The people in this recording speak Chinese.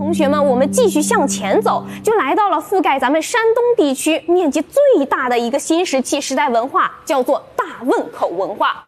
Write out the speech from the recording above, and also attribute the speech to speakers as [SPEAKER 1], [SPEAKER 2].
[SPEAKER 1] 同学们，我们继续向前走，就来到了覆盖咱们山东地区面积最大的一个新石器时代文化，叫做大汶口文化。